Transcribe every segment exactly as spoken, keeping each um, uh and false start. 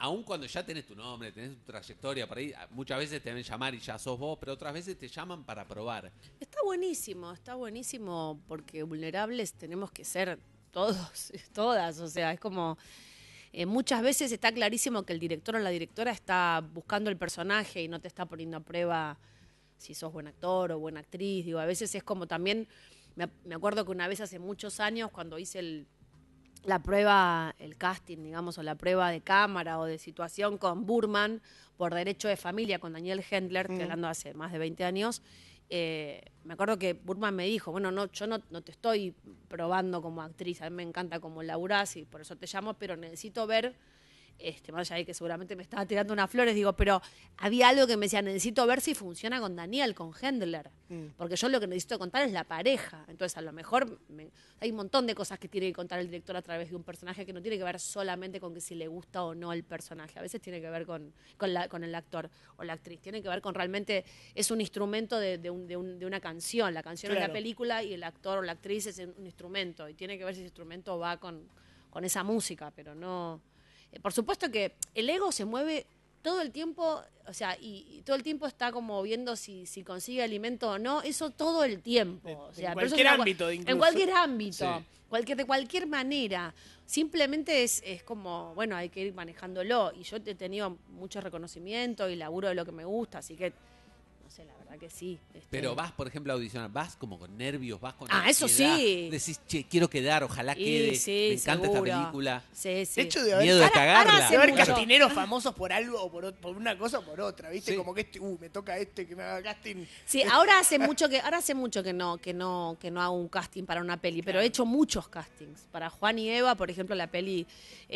aun cuando ya tenés tu nombre, tenés tu trayectoria por ahí, muchas veces te deben llamar y ya sos vos, pero otras veces te llaman para probar. Está buenísimo, está buenísimo porque vulnerables tenemos que ser todos, todas, o sea, es como... Eh, muchas veces está clarísimo que el director o la directora está buscando el personaje y no te está poniendo a prueba si sos buen actor o buena actriz. Digo, a veces es como también, me, me acuerdo que una vez hace muchos años cuando hice el, la prueba, el casting, digamos, o la prueba de cámara o de situación con Burman por Derecho de Familia, con Daniel Hendler, mm. que hablando hace más de veinte años, eh, me acuerdo que Burman me dijo, bueno, no, yo no, no te estoy probando como actriz, a mí me encanta cómo laburás y por eso te llamo, pero necesito ver, este, más allá de que seguramente me estaba tirando unas flores, digo, pero había algo que me decía, necesito ver si funciona con Daniel, con Hendler, mm. porque yo lo que necesito contar es la pareja, entonces a lo mejor me, hay un montón de cosas que tiene que contar el director a través de un personaje que no tiene que ver solamente con que si le gusta o no el personaje, a veces tiene que ver con, con, la, con el actor o la actriz, tiene que ver con realmente, es un instrumento de, de, un, de, un, de una canción, la canción claro. es la película y el actor o la actriz es un instrumento y tiene que ver si ese instrumento va con, con esa música, pero no... Por supuesto que el ego se mueve todo el tiempo, o sea, y, y todo el tiempo está como viendo si, si consigue alimento o no, eso todo el tiempo. O sea, en cualquier eso ámbito, incluso. En cualquier ámbito, sí. cualquier, de cualquier manera. Simplemente es, es como, bueno, hay que ir manejándolo. Y yo he tenido mucho reconocimiento y laburo de lo que me gusta, así que, no sé, la verdad que sí. Este... Pero vas, por ejemplo, a audicionar, vas como con nervios, vas con Ah, ansiedad, eso sí. Decís, che, quiero quedar, ojalá sí, quede, sí, me encanta seguro. esta película. Sí, sí. De hecho, de haber, miedo de ahora, cagarla. ahora de haber mucho. castineros famosos por algo o por, por una cosa o por otra, ¿viste? Sí. Como que este, uh, me toca este que me haga casting. Sí, ahora hace mucho que ahora hace mucho que no que no que no hago un casting para una peli, pero he hecho muchos castings para Juan y Eva, por ejemplo, la peli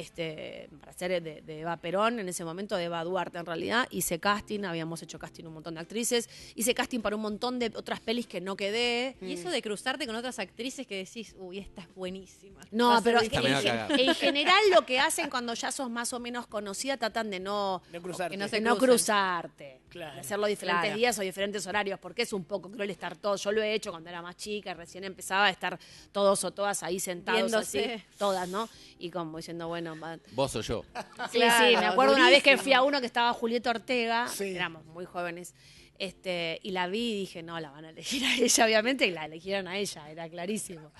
este para hacer de, de Eva Perón, en ese momento de Eva Duarte en realidad, hice casting, habíamos hecho casting un montón de actrices, hice casting para un montón de otras pelis que no quedé. Y eso de cruzarte con otras actrices que decís, uy, esta es buenísima. No, pero Esta me va a cagar. en general lo que hacen cuando ya sos más o menos conocida tratan de no No cruzarte. que no, se de no crucen. cruzarte, Claro. de hacerlo diferentes Claro. días o diferentes horarios, porque es un poco cruel estar todos. Yo lo he hecho cuando era más chica, recién empezaba a estar todos o todas ahí sentados Viéndose. así, todas, ¿no? Y como diciendo, bueno, va- Vos o yo. sí, Claro, sí, me acuerdo una vez que durísimo. fui a uno que estaba Julieta Ortega, Sí. éramos muy jóvenes. Este, y la vi y dije, no, la van a elegir a ella, obviamente, y la eligieron a ella, era clarísimo.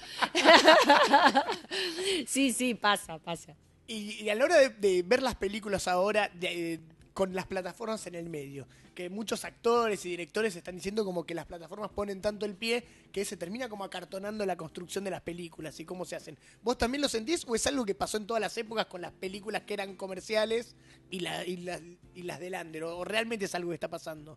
Sí, sí, pasa, pasa. Y, y a la hora de, de ver las películas ahora, de, eh, con las plataformas en el medio, que muchos actores y directores están diciendo como que las plataformas ponen tanto el pie que se termina como acartonando la construcción de las películas y cómo se hacen. ¿Vos también lo sentís o es algo que pasó en todas las épocas con las películas que eran comerciales y, la, y, la, y las de Lander? ¿O realmente es algo que está pasando?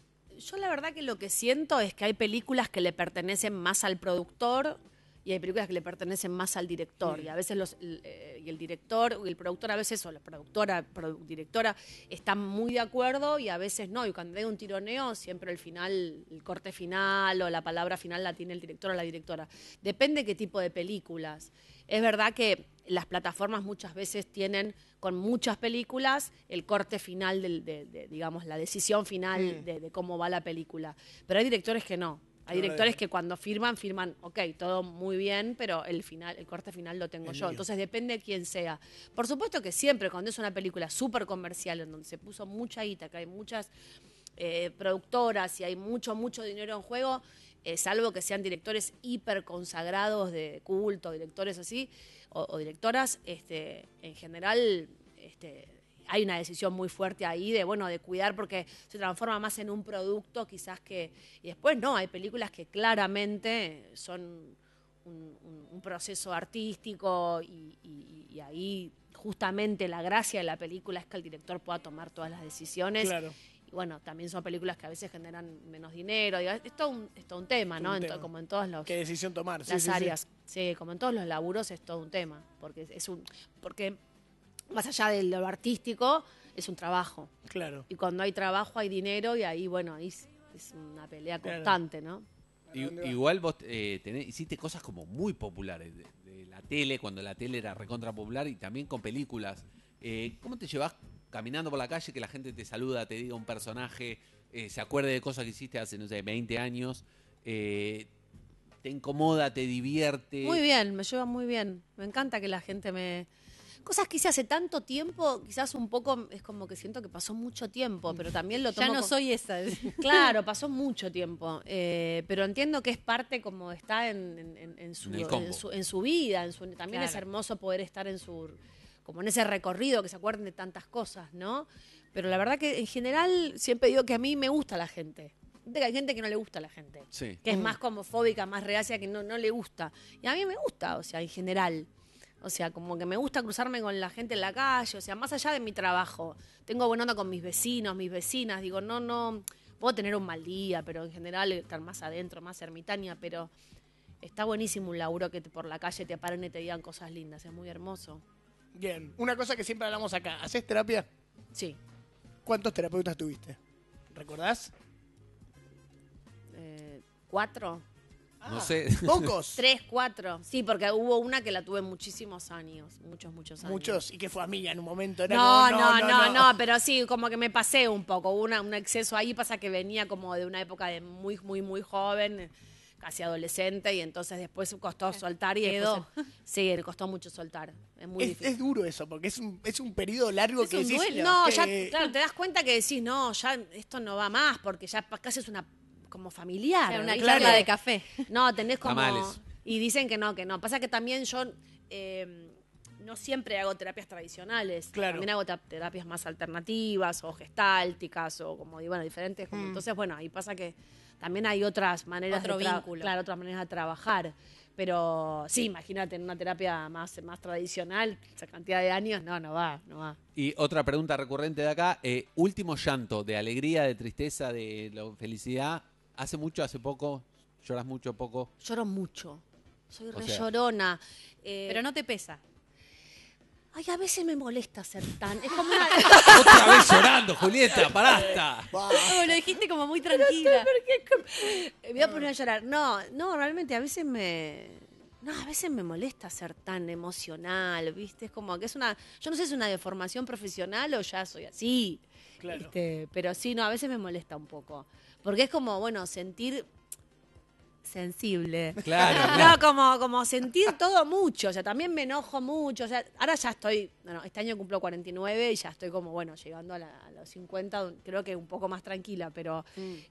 Yo la verdad que lo que siento es que hay películas que le pertenecen más al productor y hay películas que le pertenecen más al director. Mm. Y a veces los, el, eh, y el director y el productor a veces, o la productora, produ directora, están muy de acuerdo y a veces no. Y cuando hay un tironeo, siempre el final, el corte final o la palabra final la tiene el director o la directora. Depende qué tipo de películas. Es verdad que las plataformas muchas veces tienen con muchas películas el corte final, del, de, de, digamos, la decisión final mm. de, de cómo va la película. Pero hay directores que no. Hay directores que cuando firman, firman, ok, todo muy bien, pero el final, el corte final lo tengo el yo. mío. Entonces depende de quién sea. Por supuesto que siempre cuando es una película súper comercial, en donde se puso mucha guita, que hay muchas eh, productoras y hay mucho, mucho dinero en juego, eh, salvo que sean directores hiper consagrados de culto, directores así, o, o directoras, este, en general... Este, hay una decisión muy fuerte ahí de, bueno, de cuidar porque se transforma más en un producto quizás que... Y después no, hay películas que claramente son un, un, un proceso artístico y, y, y ahí justamente la gracia de la película es que el director pueda tomar todas las decisiones. Claro. Y bueno, también son películas que a veces generan menos dinero. Digo, es, todo un, es todo un tema, ¿no? Un En tema. to, como en todas los, ¿Qué decisión tomar? Sí, las sí, sí. áreas. Sí, como en todos los laburos es todo un tema. Porque es un... Porque más allá de lo artístico, es un trabajo. Claro. Y cuando hay trabajo hay dinero y ahí, bueno, ahí es, es una pelea constante, ¿no? I, igual vos eh, tenés, hiciste cosas como muy populares de, de la tele, cuando la tele era recontra popular y también con películas. Eh, ¿Cómo te llevas caminando por la calle que la gente te saluda, te diga un personaje, eh, se acuerde de cosas que hiciste hace, no sé, veinte años? Eh, ¿Te incomoda, te divierte? Muy bien, me lleva muy bien. Me encanta que la gente me... cosas que hice hace tanto tiempo, quizás un poco es como que siento que pasó mucho tiempo, pero también lo tomo Ya no como- soy esa. Claro, pasó mucho tiempo, eh, pero entiendo que es parte como está en, en- en- en su, En el combo. en, su, en su vida, en su, también es Claro. hermoso poder estar en su, como en ese recorrido, que se acuerden de tantas cosas, ¿no? Pero la verdad que en general siempre digo que a mí me gusta la gente. Viste que hay gente que no le gusta a la gente, Sí. que es más homofóbica, más reacia, que no, no le gusta. Y a mí me gusta, o sea, en general. O sea, como que me gusta cruzarme con la gente en la calle, o sea, más allá de mi trabajo. Tengo buena onda con mis vecinos, mis vecinas. Digo, no, no, puedo tener un mal día, pero en general estar más adentro, más ermitaña, pero está buenísimo un laburo que te- por la calle te paren y te digan cosas lindas, es muy hermoso. Bien, una cosa que siempre hablamos acá. ¿Haces terapia? Sí. ¿Cuántos terapeutas tuviste? ¿Recordás? Eh, ¿Cuatro? No Ah, sé. ¿Pocos? Tres, cuatro. Sí, porque hubo una que la tuve muchísimos años, muchos, muchos años. Muchos. Y que fue amiga en un momento. Era No, como, no, no, no, pero sí, como que me pasé un poco, hubo una, un exceso ahí, pasa que venía como de una época de muy, muy, muy joven, eh, casi adolescente, y entonces después costó soltar y Quedó. después... Sí, le costó mucho soltar, es muy Es, difícil. es duro eso, porque es un, es un periodo largo Es que un decís, duelo. No, que- ya, claro, te das cuenta que decís, no, ya esto no va más, porque ya casi es una como familiar. O sea, una ¿viste? charla de café. No, tenés como... Tamales. Y dicen que no, que no. Pasa que también yo eh, no siempre hago terapias tradicionales. Claro. También hago ta- terapias más alternativas o gestálticas o como, bueno, diferentes. Como, Mm. Entonces, bueno, ahí pasa que también hay otras maneras Otro de tra- vínculo. Claro, otras maneras de trabajar. Pero sí, imagínate, en una terapia más, más tradicional, esa cantidad de años, no, no va, no va. Y otra pregunta recurrente de acá. eh, último llanto, de alegría, de tristeza, de lo- felicidad. ¿Hace mucho, hace poco? ¿Lloras mucho, poco? Lloro mucho. Soy re sea- llorona. Eh, Pero no te pesa. Ay, a veces me molesta ser tan... Es como una... Otra vez llorando, Julieta, parasta. Bah, No, lo dijiste como muy tranquila. Me voy a poner a llorar. No, no, realmente a veces me... No, a veces me molesta ser tan emocional, ¿viste? Es como que es una... Yo no sé si es una deformación profesional o ya soy así. Claro. Este, pero sí, no, a veces me molesta un poco. Porque es como, bueno, sentir... Sensible. Claro, No, claro. como, como sentir todo mucho. O sea, también me enojo mucho. O sea, ahora ya estoy. Bueno, este año cumplo cuarenta y nueve y ya estoy como, bueno, llegando a, la- a los cincuenta, creo que un poco más tranquila, pero.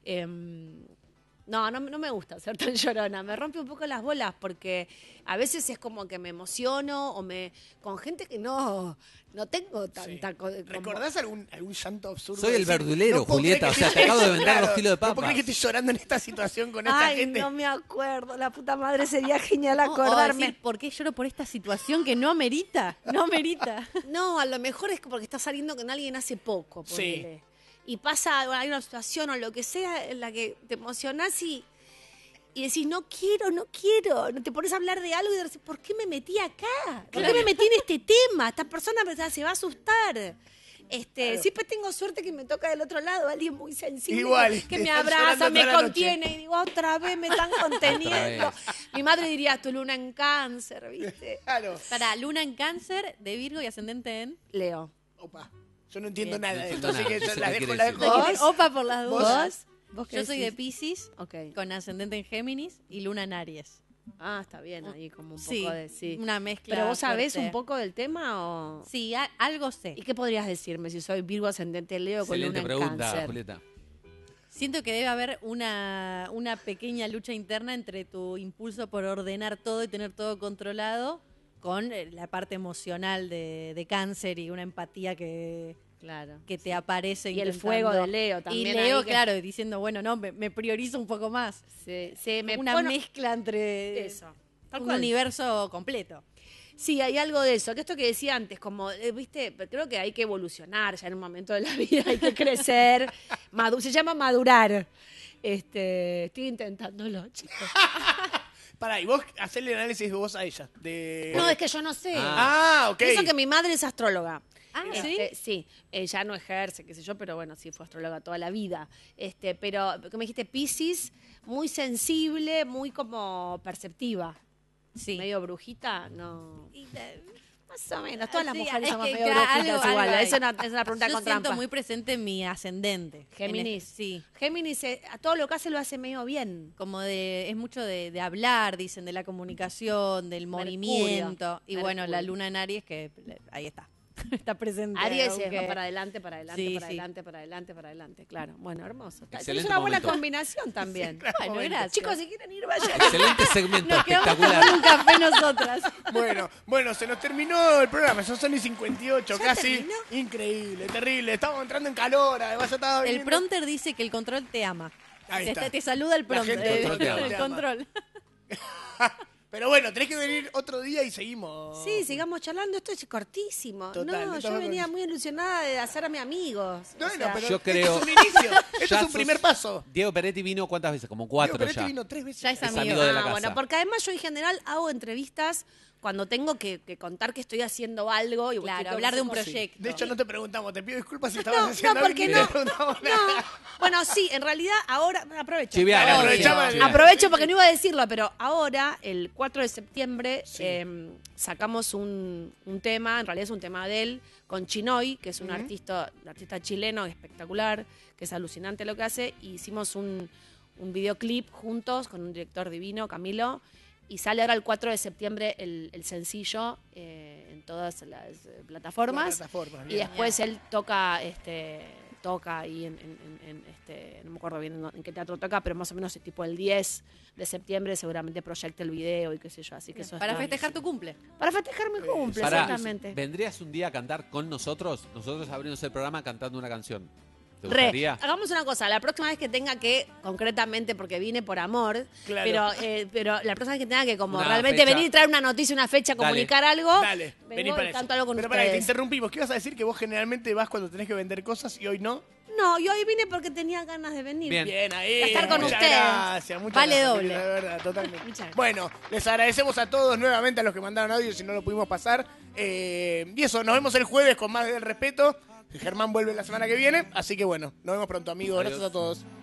em, no, no, no me gusta ser tan llorona. Me rompe un poco las bolas porque a veces es como que me emociono o me. Con gente que no. No tengo tanta. sí. co- como- ¿Recordás algún, algún llanto absurdo? Soy el Decir, verdulero, puedo creer Julieta, que o sea, estoy- te acabo de vender dos kilos de No puedo papas. creer que estoy llorando en esta situación con esta Ay, gente. no me acuerdo. La puta madre sería genial No, o acordarme. decir, ¿por qué lloro por esta situación que no amerita? No amerita. No, a lo mejor es porque estás saliendo con alguien hace poco, Sí. ponele. Y pasa, bueno, hay una situación o lo que sea en la que te emocionás y, y decís, no quiero, no quiero. No te pones a hablar de algo y decís, ¿por qué me metí acá? ¿Por qué me metí en este tema? Esta persona me- se va a asustar. Este, Claro. Siempre tengo suerte que me toca del otro lado, alguien muy sensible Igual, que, que te me están abraza, llorando me toda la noche. contiene y digo, otra vez me están conteniendo. Otra Mi madre diría, tu luna en cáncer, ¿viste? Claro. Para Luna en Cáncer, de Virgo y ascendente en. Leo. Opa. Yo no entiendo Bien. nada No de entiendo esto, así nada, que no yo sé la qué dejo, quiere la decir. dejo. ¿Vos? Opa por las ¿Vos? dudas. ¿Vos qué Yo soy de decís? Pisces, Ok. con ascendente en Géminis y Luna en Aries. Ah, está bien, ahí como un Sí, poco de sí. una mezcla. ¿Pero vos sabés fuerte. un poco del tema o...? Sí, a- algo sé. ¿Y qué podrías decirme si soy Virgo ascendente Leo con Excelente luna en pregunta, cáncer? Julieta. Siento que debe haber una, una pequeña lucha interna entre tu impulso por ordenar todo y tener todo controlado con eh, la parte emocional de, de Cáncer y una empatía que, Claro. que te aparece. Y el intentando- fuego de Leo Y también. Leo, ahí que claro, diciendo, bueno, no, me, me priorizo un poco más. Se, se me una bueno, mezcla entre Eso. Tal un cual. universo completo. Sí, hay algo de eso. Que esto que decía antes, como, eh, viste, creo que hay que evolucionar ya en un momento de la vida, hay que crecer. madu- se llama madurar. Este, estoy intentándolo, chicos. Pará, y vos hacele el análisis de vos a ella. De... No, es que yo no sé. Ah. Ah, ok. Eso que mi madre es astróloga. Ah, Este, sí, ella no ejerce, qué sé yo, pero bueno, sí fue astróloga toda la vida. Este, pero, como dijiste, Piscis, muy sensible, muy como perceptiva. Sí. Medio brujita, no. Y, eh, Más o menos, todas las Sí, mujeres es somos que medio claro, brujitas algo- igual. algo hay. Es una, es una pregunta Yo con siento trampa. muy presente mi ascendente. Géminis. En el- sí. Géminis, eh, a todo lo que hace lo hace medio bien. Como de, es mucho de, de hablar, dicen, de la comunicación, del Mercurio. movimiento. Y bueno, Mercurio. la luna en Aries, que le- ahí está. Está presente. Aries aunque- es para adelante, para adelante, Sí, para sí. adelante, para adelante, para adelante. Claro, bueno, hermoso. Está- Excelente Es una buena momento. combinación también. Bueno, gracias. Chicos, si quieren ir, vayan. Excelente segmento, Nos quedamos espectacular. con un café nosotras. Bueno, bueno, se nos terminó el programa, son son y cincuenta y ocho ¿Ya casi. terminó? Increíble, terrible. Estamos entrando en calor, además ya estaba El viniendo- pronter dice que el control te ama. Ahí te, está. te saluda el pronter. gente del control te ama. el Te ama. control. Pero bueno, tenés que venir otro día y seguimos. Sí, sigamos charlando. Esto es cortísimo. Total, no, esto yo va venía con- muy ilusionada de hacerme amigos. O Bueno, sea, pero Yo esto creo- es un inicio. Esto Ya es un sos- primer paso. Diego Peretti vino ¿cuántas veces? Como Diego cuatro Peretti ya. vino tres veces. Ya es Es amigo. amigo de la Ah, casa. bueno, porque además yo en general hago entrevistas cuando tengo que, que contar que estoy haciendo algo. Y Claro, estoy- hablar de un cosas- proyecto. De hecho, no te preguntamos, te pido disculpas si estabas No, haciendo no, algo porque y no. te preguntamos No, nada. bueno, sí, en realidad ahora aprovecho. Chiviana, Dale, Obvio. aprovechamos. Chiviana. Aprovecho porque no iba a decirlo, pero ahora, el cuatro de septiembre, Sí. eh, sacamos un, un tema, en realidad es un tema de él, con Chinoy, que es un Ujú. artista, un artista chileno espectacular, que es alucinante lo que hace, y hicimos un, un videoclip juntos con un director divino, Camilo, y sale ahora el cuatro de septiembre el, el sencillo eh, en todas las eh, plataformas. Las plataformas, Y bien. después él toca, este, toca ahí en, en- en- en, este, no me acuerdo bien en, en qué teatro toca, pero más o menos es tipo el diez de septiembre seguramente proyecte el video y qué sé yo, así que eso Para está- festejar tu cumple. para festejar mi cumple, Pará, exactamente. ¿vendrías un día a cantar con nosotros? Nosotros abrimos el programa cantando una canción. ¿Te Re, gustaría? hagamos una cosa, la próxima vez que tenga que, concretamente, porque vine por amor, Claro. pero, eh, pero la próxima vez que tenga que como Una realmente fecha. venir y traer una noticia, una fecha, Dale. comunicar algo, Dale, vengo vení y para canto eso. algo con Pero para que te ustedes. interrumpimos, ¿qué ibas a decir? Que vos generalmente vas cuando tenés que vender cosas y hoy no. No, yo hoy vine porque tenía ganas de venir. Bien. Bien, ahí. Estar con muchas ustedes. gracias, muchas Vale gracias, doble. querida, de verdad, totalmente. Muchas gracias. Bueno, les agradecemos a todos nuevamente, a los que mandaron audio si no lo pudimos pasar. Eh, y eso, nos vemos el jueves con más del respeto. Germán vuelve la semana que viene. Así que bueno, nos vemos pronto, amigos. Gracias Adiós. a todos.